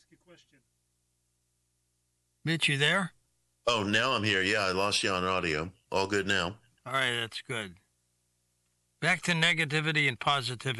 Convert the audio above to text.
ask a question. Mitch, you there? Oh, now I'm here. Yeah, I lost you on audio. All good now. All right, that's good. Back to negativity and positivity.